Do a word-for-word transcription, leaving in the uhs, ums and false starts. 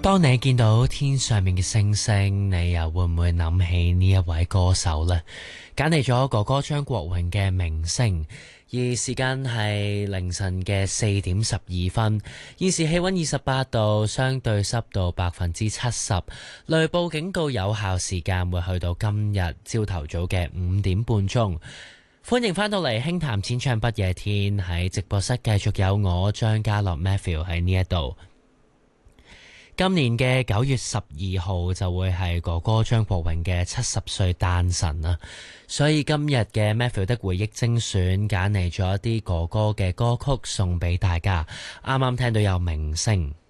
當你見到天上面嘅星星，你又會唔會諗起呢一位歌手呢？揀嚟咗哥哥張國榮嘅明星，而時間係凌晨嘅四點十二分，現時氣溫二十八度，相對濕度百分之七十，雷暴警告有效時間會去到今日朝頭早嘅五點半鐘。歡迎返到嚟輕談淺唱不夜天，喺直播室繼續有我張家樂 Matthew 喺呢一度。今年嘅九月十二號就會係哥哥張國榮嘅七十歲誕辰啦，所以今日嘅 Matthew 的回憶精選揀嚟咗一啲哥哥嘅歌曲送俾大家。啱啱聽到有明星。